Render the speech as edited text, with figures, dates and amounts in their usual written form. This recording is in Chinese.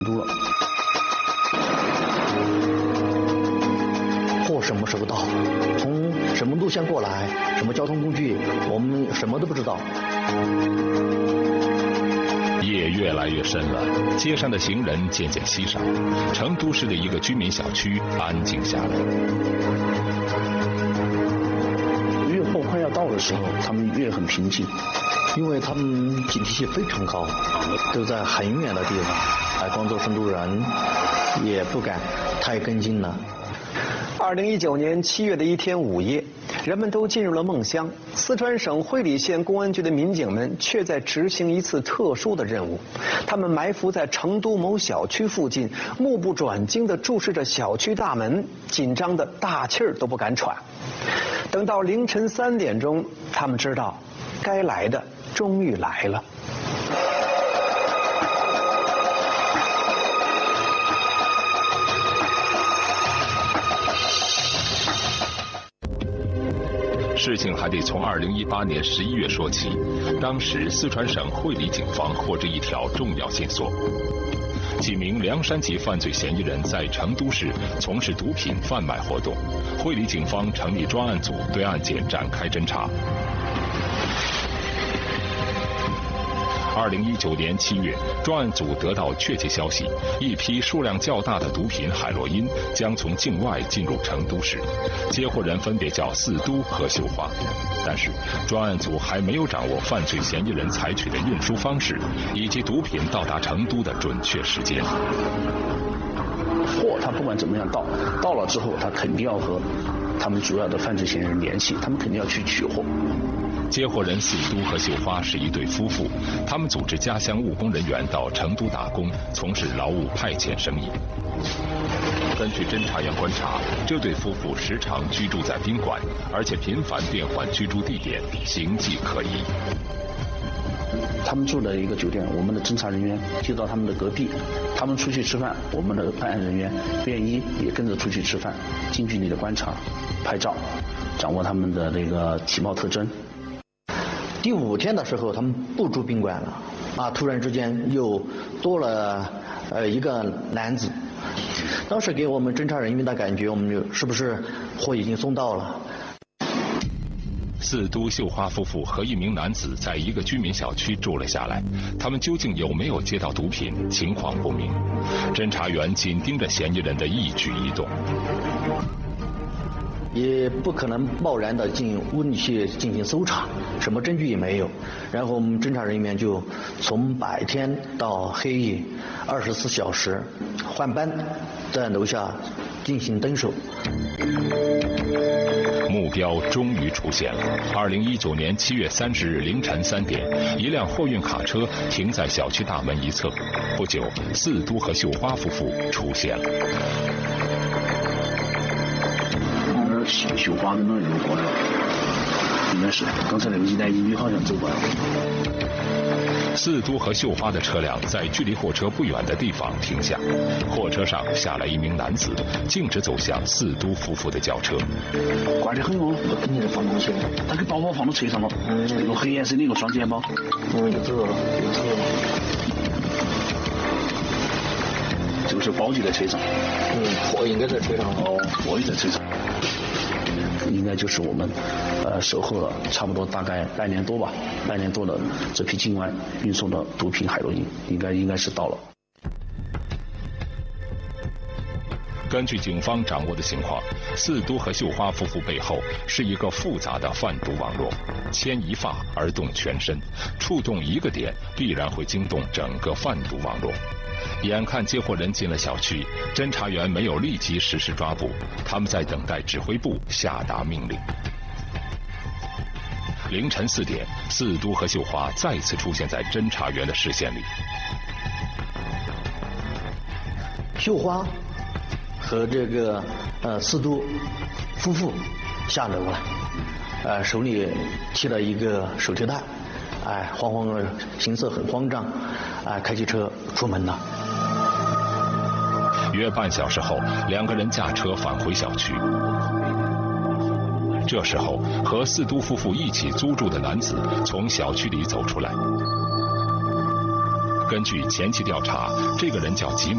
都了。 货什么时候到？从什么路线过来？什么交通工具？我们什么都不知道。 夜越来越深了，街上的行人渐渐稀少，成都市的一个居民小区安静下来。 越货快要到的时候，他们越很平静， 因为他们警惕性非常高，都在很远的地方，光做成都人也不敢太跟进了。 2019年7月的一天午夜，人们都进入了梦乡。四川省会理县公安局的民警们却在执行一次特殊的任务。他们埋伏在成都某小区附近，目不转睛地注视着小区大门，紧张的大气儿都不敢喘。等到凌晨3点钟，他们知道，该来的终于来了。 事情还得从2018年11月说起。当时四川省会理警方获知一条重要线索：几名凉山籍犯罪嫌疑人在成都市从事毒品贩卖活动。会理警方成立专案组对案件展开侦查。2019年7月，专案组得到确切消息，一批数量较大的毒品海洛因将从境外进入成都市，接货人分别叫四都和绣花。但是，专案组还没有掌握犯罪嫌疑人采取的运输方式以及毒品到达成都的准确时间。 货他不管怎么样到了之后，他肯定要和他们主要的犯罪嫌疑人联系，他们肯定要去取货。 接货人四都和绣花是一对夫妇，他们组织家乡务工人员到成都打工，从事劳务派遣生意。根据侦查员观察，这对夫妇时常居住在宾馆，而且频繁变换居住地点，形迹可疑。 他们住的一个酒店，我们的侦查人员就到他们的隔壁，他们出去吃饭，我们的办案人员便衣也跟着出去吃饭，近距离的观察、拍照，掌握他们的这个体貌特征。 第5天的时候，他们不住宾馆了，突然之间又多了一个男子。当时给我们侦查人员的感觉，我们就是不是货已经送到了？ 四都绣花夫妇和一名男子在一个居民小区住了下来，他们究竟有没有接到毒品，情况不明。侦查员紧盯着嫌疑人的一举一动。 也不可能贸然的进屋里去进行搜查，什么证据也没有。然后我们侦查人员就从白天到黑夜24小时换班，在楼下进行蹲守。 目标终于出现了。2019年7月30日凌晨3点，一辆货运卡车停在小区大门一侧。不久，四都和绣花夫妇出现了。 绣花跟那有过来了，应该是刚才那个一男一女好像走过来了。 四都和绣花的车辆在距离货车不远的地方停下，货车上下来一名男子，径直走向四都夫妇的轿车。 怪得很哦，你在放东西，他给包包放到车上了，那个黑颜色的一个双肩包。 又走了。 这个是包就在车上。 货应该在车上。 货也在车上。应该就是我们守候了差不多大概半年多吧，半年多的这批境外运送的毒品海洛因应该是到了。 根据警方掌握的情况，四都和绣花夫妇背后是一个复杂的贩毒网络，牵一发而动全身，触动一个点必然会惊动整个贩毒网络。眼看接货人进了小区，侦查员没有立即实施抓捕，他们在等待指挥部下达命令。凌晨4点，四都和绣花再次出现在侦查员的视线里。 绣花和这个四都夫妇下楼了，手里提了一个手提袋，形色很慌张，开起车出门了。 约半小时后，两个人驾车返回小区。这时候，和四都夫妇一起租住的男子从小区里走出来。 根据前期调查，这个人叫吉